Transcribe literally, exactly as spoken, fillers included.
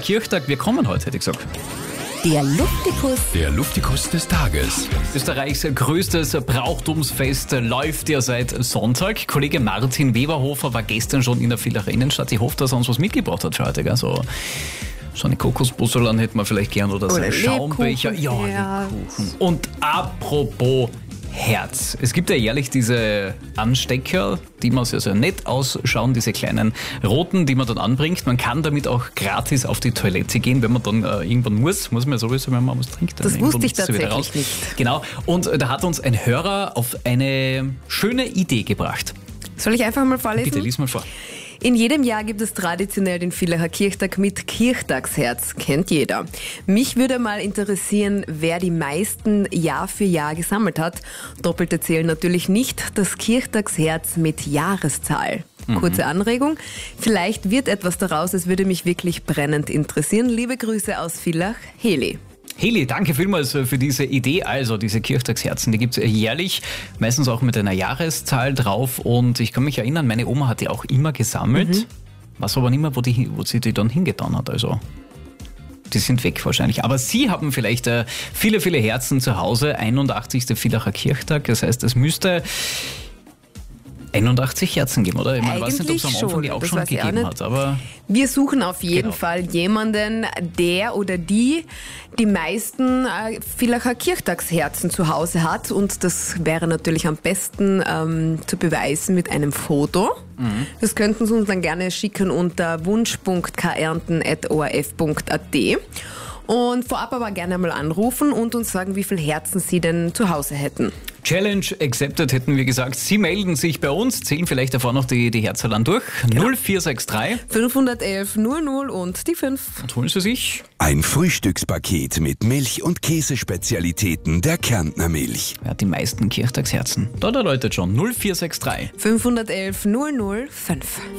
Kirchtag. Wir kommen heute, hätte ich gesagt. Der Luftikus. Der Luftikus des Tages. Österreichs größtes Brauchtumsfest läuft ja seit Sonntag. Kollege Martin Weberhofer war gestern schon in der Villacher Innenstadt. Ich hoffe, dass er uns was mitgebracht hat für heute. Gell? So, so eine Kokosbusselan hätten wir vielleicht gern oder so Oder ein Schaumbecher. Lebkuchen, Ja, ja. Lebkuchen. Und apropos Herz. Es gibt ja jährlich diese Anstecker, die mal sehr, sehr nett ausschauen, diese kleinen roten, die man dann anbringt. Man kann damit auch gratis auf die Toilette gehen, wenn man dann äh, irgendwann muss. Muss man ja sowieso, wenn man was trinkt. Dann Das irgendwann wusste ich muss sie wieder raus. tatsächlich nicht. Genau. Und äh, da hat uns ein Hörer auf eine schöne Idee gebracht. Soll ich einfach mal vorlesen? Bitte, lies mal vor. In jedem Jahr gibt es traditionell den Villacher Kirchtag mit Kirchtagsherz. Kennt jeder. Mich würde mal interessieren, wer die meisten Jahr für Jahr gesammelt hat. Doppelte zählen natürlich nicht. Das Kirchtagsherz mit Jahreszahl. Kurze Anregung. Vielleicht wird etwas daraus. Es würde mich wirklich brennend interessieren. Liebe Grüße aus Villach, Heli. Heli, danke vielmals für diese Idee. Also diese Kirchtagsherzen, die gibt es jährlich, meistens auch mit einer Jahreszahl drauf. Und ich kann mich erinnern, meine Oma hat die auch immer gesammelt. Mhm. Weiß aber nicht mehr, wo, die, wo sie die dann hingetan hat. Also die sind weg wahrscheinlich. Aber Sie haben vielleicht äh, viele, viele Herzen zu Hause. einundachtzigster Villacher Kirchtag. Das heißt, es müsste einundachtzig Herzen geben, oder? Ich meine, weiß nicht, ob es am Anfang die auch das schon weiß ich auch gegeben nicht. hat. Aber Wir suchen auf jeden Genau. Fall jemanden, der oder die die meisten äh, Villacher Kirchtagsherzen zu Hause hat. Und das wäre natürlich am besten ähm, zu beweisen mit einem Foto. Mhm. Das könnten Sie uns dann gerne schicken unter wunsch punkt k ernten at o r f punkt a t. Und vorab aber gerne mal anrufen und uns sagen, wie viele Herzen Sie denn zu Hause hätten. Challenge accepted, hätten wir gesagt. Sie melden sich bei uns, zählen vielleicht davor noch die, die Herzerl an durch. null vier sechs drei fünfhundertelf null null und die fünf. und holen Sie sich. Ein Frühstückspaket mit Milch- und Käsespezialitäten der Kärntner Milch. Wer hat die meisten Kirchtagsherzen? Da läutet schon null vier sechs drei. fünfhundertelf null null fünf.